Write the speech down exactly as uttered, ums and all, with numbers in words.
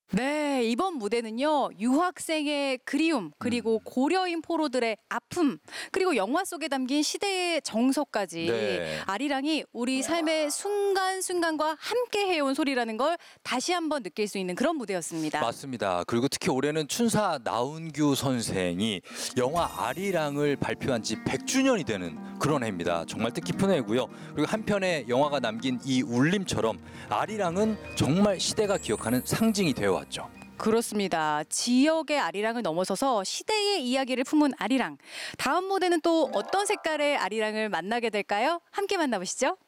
네, 이번 무대는요, 유학생의 그리움, 그리고 고려인 포로들의 아픔, 그리고 영화 속에 담긴 시대의 정서까지 네. 아리랑이 우리 삶의 순간순간과 함께 해온 소리라는 걸 다시 한번 느낄 수 있는 그런 무대였습니다. 맞습니다. 그리고 특히 올해는 춘사 나운규 선생이 영화 아리랑을 발표한 지 백 주년이 되는 그런 해입니다. 정말 뜻깊은 해고요. 그리고 한편의 영화가 남긴 이 울림처럼 아리랑은 정말 시대가 기억하는 상징이 되어 왔죠. 그렇습니다. 지역의 아리랑을 넘어서서 시대의 이야기를 품은 아리랑. 다음 무대는 또 어떤 색깔의 아리랑을 만나게 될까요? 함께 만나보시죠.